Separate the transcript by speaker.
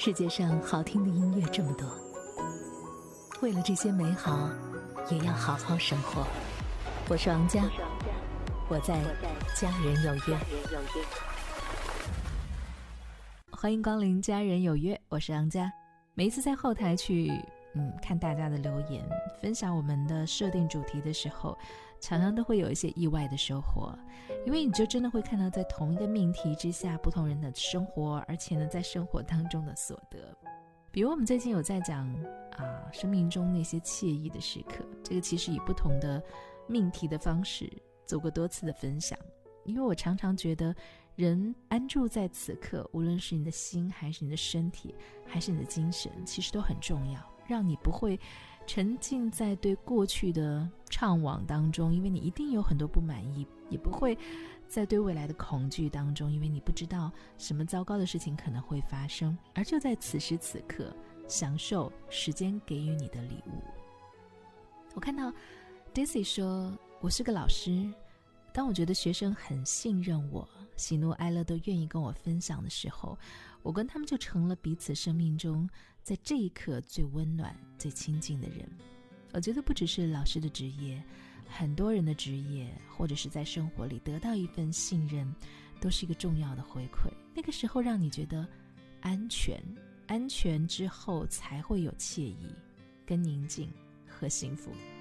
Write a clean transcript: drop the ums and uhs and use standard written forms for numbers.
Speaker 1: 世界上好听的音乐这么多，为了这些美好也要好好生活。我是王佳，我在家人有约。欢迎光临家人有约，我是王佳。每一次在后台去看大家的留言，分享我们的设定主题的时候，常常都会有一些意外的收获，因为你就真的会看到在同一个命题之下不同人的生活，而且呢在生活当中的所得。比如我们最近有在讲生命中那些惬意的时刻，这个其实以不同的命题的方式做过多次的分享。因为我常常觉得人安住在此刻，无论是你的心还是你的身体还是你的精神，其实都很重要，让你不会沉浸在对过去的怅惘当中，因为你一定有很多不满意，也不会在对未来的恐惧当中，因为你不知道什么糟糕的事情可能会发生，而就在此时此刻享受时间给予你的礼物。我看到 Daisy 说，我是个老师，当我觉得学生很信任我，喜怒哀乐都愿意跟我分享的时候，我跟他们就成了彼此生命中在这一刻最温暖最亲近的人。我觉得不只是老师的职业，很多人的职业或者是在生活里得到一份信任，都是一个重要的回馈。那个时候让你觉得安全，安全之后才会有惬意跟宁静和幸福。